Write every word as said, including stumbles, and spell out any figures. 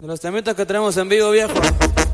De los temitas que tenemos en vivo, viejo.